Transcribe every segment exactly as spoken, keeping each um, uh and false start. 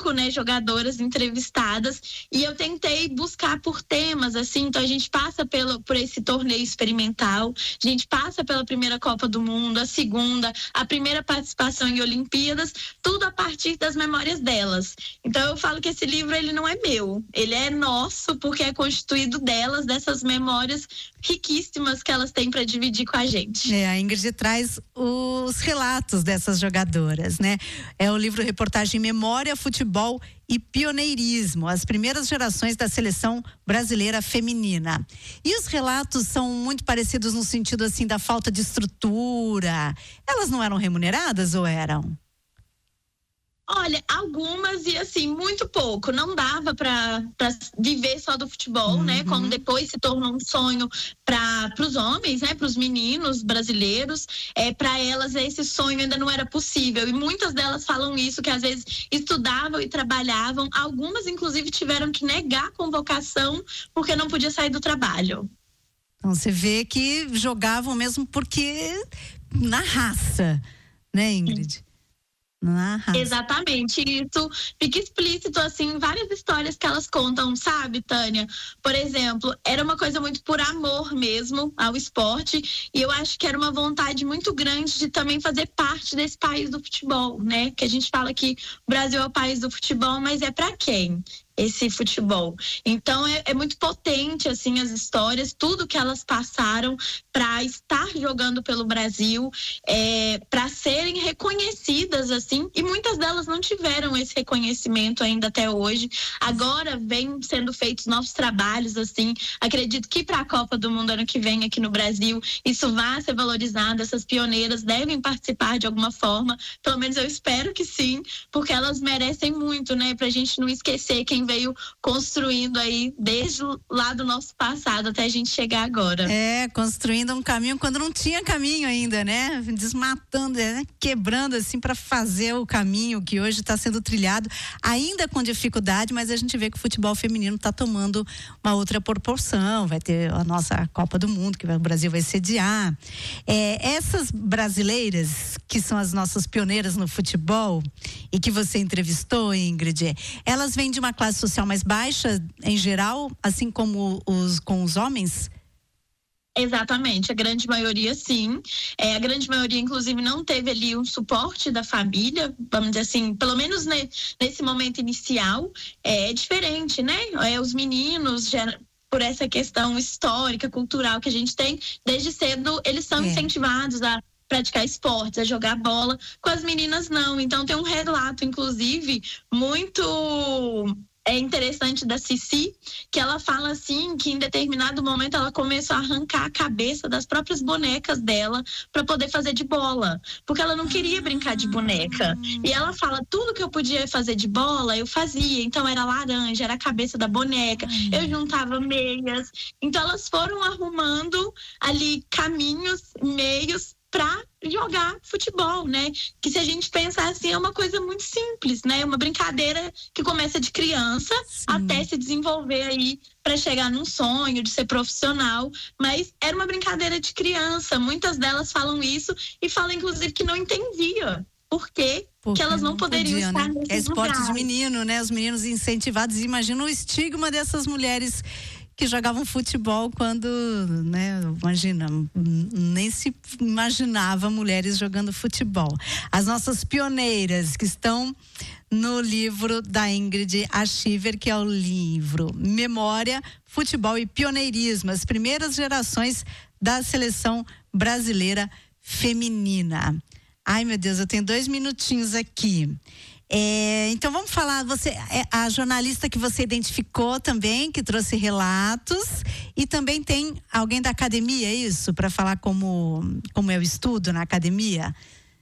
cinco, né, jogadoras entrevistadas, e eu tentei buscar por temas, assim. Então a gente passa pelo, por esse torneio experimental, a gente passa pela primeira Copa do Mundo, a segunda, a primeira participação em Olimpíadas, tudo a partir das memórias delas. Então eu falo que esse livro, ele não é meu, ele é nosso, porque é constituído delas, dessas memórias riquíssimas que elas têm para dividir com a gente. É, a Ingrid traz os relatos dessas jogadoras, né? É o livro Reportagem Memória, Futebol e Pioneirismo, as primeiras gerações da seleção brasileira feminina. E os relatos são muito parecidos no sentido, assim, da falta de estrutura. Elas não eram remuneradas ou eram? Olha, algumas, e assim, muito pouco. Não dava para viver só do futebol, uhum. né? Como depois se tornou um sonho para os homens, né? Para os meninos brasileiros. É, para elas, esse sonho ainda não era possível. E muitas delas falam isso, que às vezes estudavam e trabalhavam. Algumas, inclusive, tiveram que negar a convocação porque não podia sair do trabalho. Então, você vê que jogavam mesmo porque na raça, né, Ingrid? Sim. Exatamente, isso fica explícito assim em várias histórias que elas contam, sabe, Tânia? Por exemplo, era uma coisa muito por amor mesmo ao esporte, e eu acho que era uma vontade muito grande de também fazer parte desse país do futebol, né? Que a gente fala que o Brasil é o país do futebol, mas é para quem? Esse futebol. Então é, é muito potente assim as histórias, tudo que elas passaram para estar jogando pelo Brasil, é, para serem reconhecidas assim, e muitas delas não tiveram esse reconhecimento ainda até hoje. Agora vem sendo feitos novos trabalhos assim. Acredito que para a Copa do Mundo ano que vem aqui no Brasil isso vai ser valorizado. Essas pioneiras devem participar de alguma forma, pelo menos eu espero que sim, porque elas merecem muito, né? Pra gente não esquecer quem veio construindo aí desde lá do nosso passado até a gente chegar agora. É, construindo um caminho quando não tinha caminho ainda, né? Desmatando, né? Quebrando assim para fazer o caminho que hoje está sendo trilhado, ainda com dificuldade, mas a gente vê que o futebol feminino está tomando uma outra proporção. Vai ter a nossa Copa do Mundo, que o Brasil vai sediar. É, essas brasileiras, que são as nossas pioneiras no futebol e que você entrevistou, Ingrid, elas vêm de uma classe social mais baixa, em geral, assim como os, com os homens? Exatamente, a grande maioria sim. É, a grande maioria, inclusive, não teve ali um suporte da família, vamos dizer assim, pelo menos ne, nesse momento inicial. É, é diferente, né? É, os meninos já, por essa questão histórica, cultural que a gente tem, desde cedo eles são é. incentivados a praticar esportes, a jogar bola. Com as meninas não. Então tem um relato, inclusive, muito é interessante da Cici, que ela fala assim que em determinado momento ela começou a arrancar a cabeça das próprias bonecas dela para poder fazer de bola, porque ela não queria brincar de boneca. E ela fala, tudo que eu podia fazer de bola eu fazia. Então era laranja, era a cabeça da boneca, eu juntava meias. Então elas foram arrumando ali caminhos, meios para jogar futebol, né? Que se a gente pensar assim, é uma coisa muito simples, né? Uma brincadeira que começa de criança Sim. até se desenvolver aí para chegar num sonho de ser profissional, mas era uma brincadeira de criança. Muitas delas falam isso e falam inclusive que não entendia por quê que elas não, não poderiam podia, estar né? nesses É esporte lugares. de menino, né? Os meninos incentivados. Imagina o estigma dessas mulheres que jogavam futebol quando, né, imagina, nem se imaginava mulheres jogando futebol. As nossas pioneiras que estão no livro da Ingrid Achiver, que é o livro Memória, Futebol e Pioneirismo, as primeiras gerações da seleção brasileira feminina. Ai, meu Deus, eu tenho dois minutinhos aqui. É, então vamos falar, você é a jornalista que você identificou também, que trouxe relatos, e também tem alguém da academia, é isso? Para falar como, como é o estudo na academia?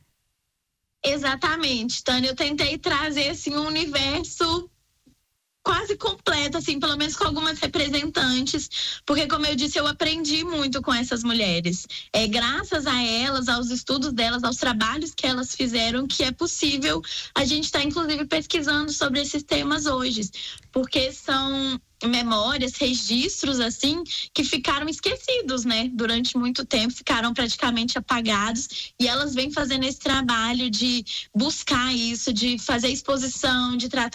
Exatamente, Tânia, eu tentei trazer assim um universo quase completo, assim, pelo menos com algumas representantes, porque como eu disse, eu aprendi muito com essas mulheres. É graças a elas, aos estudos delas, aos trabalhos que elas fizeram, que é possível a gente estar, tá, inclusive, pesquisando sobre esses temas hoje, porque são memórias, registros, assim, que ficaram esquecidos, né? Durante muito tempo, ficaram praticamente apagados, e elas vêm fazendo esse trabalho de buscar isso, de fazer exposição, de tratar